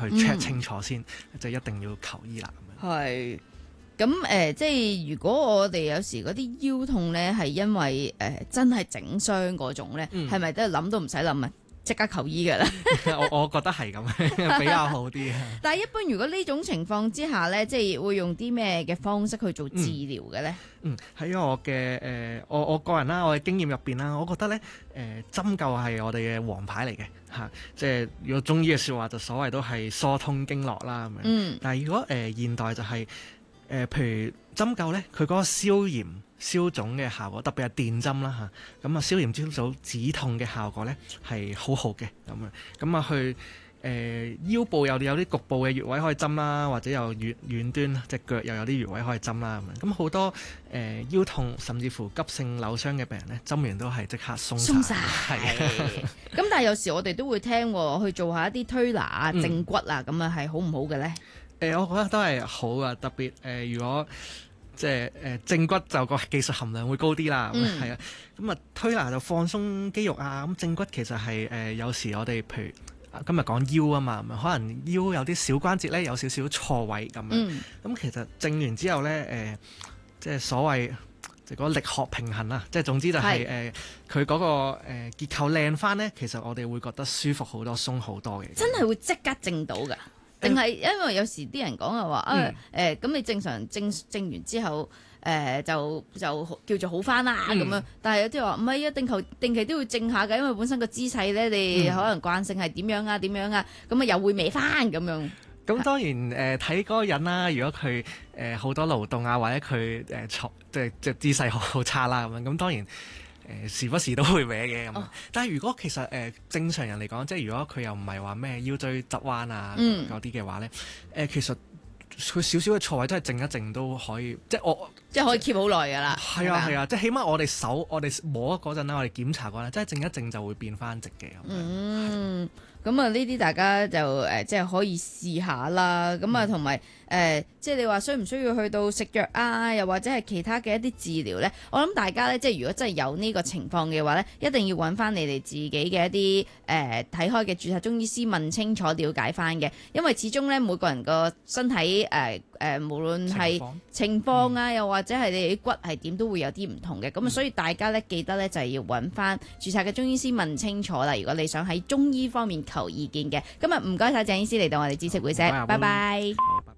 check 清楚先，就一定要求醫啦咁樣。 係。咁即係如果我哋有時嗰啲腰痛咧，係因為真係整傷嗰種咧，係咪都係諗都唔使諗啊？即刻求醫㗎啦！ 我覺得係咁比較好啲。 但係一般如果呢種情況之下咧，即係會用啲咩嘅方式去做治療嘅咧？ 喺我嘅我個人啦，我嘅經驗入邊啦，我覺得咧針灸係我哋嘅王牌嚟嘅嚇。即係如果中醫嘅説話，就所謂都係疏通經絡啦咁樣。但係如果現代就係譬如針灸咧，佢嗰個消炎消腫嘅效果，特別係電針啦嚇，咁消炎消腫止痛嘅效果咧係好好嘅咁啊去腰部有啲局部嘅穴位可以針啦，或者有遠端隻腳又有啲穴位可以針啦咁好多腰痛甚至乎急性扭傷嘅病人咧，針完都係即刻鬆晒。 咁但係有時我哋都會聽去做下一啲推拿啊、正骨啊，咁啊係好唔好嘅咧？ 我覺得都係好噶，特別如果即係正骨就個技術含量會高啲啦，係啊，咁啊推拿就放鬆肌肉啊，咁正骨其實係有時我哋譬如今日講腰啊嘛，可能腰有啲小關節咧有少少錯位咁樣，咁其實正完之後咧即係所謂就嗰力學平衡啊，即係總之就係佢嗰個結構靚翻咧，其實我哋會覺得舒服好多、鬆好多嘅。 真係會即刻正到㗎？定係因為有時啲人講係話咁你正常正完之後就叫做好翻啦咁樣，但係有啲話唔係啊，定期都要正下嘅，因為本身個姿勢咧你可能慣性係點樣啊，咁啊又會歪翻咁樣。 咁當然睇嗰個人啦，如果佢好多勞動啊，或者佢坐即係姿勢好差啦咁樣，咁當然時不時都會歪嘅咁。但係如果其實正常人嚟講，即係如果佢又唔係話咩腰椎側彎啊嗰啲嘅話咧，其實佢少少嘅錯位都係靜一靜都可以，即係可以 keep 好耐㗎啦。係啊，即係起碼我哋摸嗰陣啦，我哋檢查嗰陣，即係靜一靜就會變翻直嘅咁。 咁啊，呢啲大家就即係可以試下啦。咁啊，同埋即係你話需唔需要去到食藥啊？又或者係其他嘅一啲治療咧？我諗大家咧，即係如果真係有呢個情況嘅話咧，一定要揾翻你哋自己嘅一啲睇開嘅註冊中醫師問清楚、了解翻嘅。因為始終咧，每個人個身體無論係情況啊，又或者係你哋啲骨係點，都會有啲唔同嘅。咁啊，所以大家咧記得咧就係要揾翻註冊嘅中醫師問清楚啦。如果你想喺中醫方面求意見嘅，今日唔該晒鄭醫師嚟到我哋知識會社，拜拜。